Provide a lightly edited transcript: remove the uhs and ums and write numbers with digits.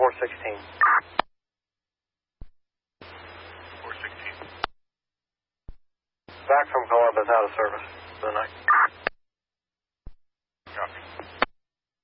416. 416. Back from Columbus, out of service for the night.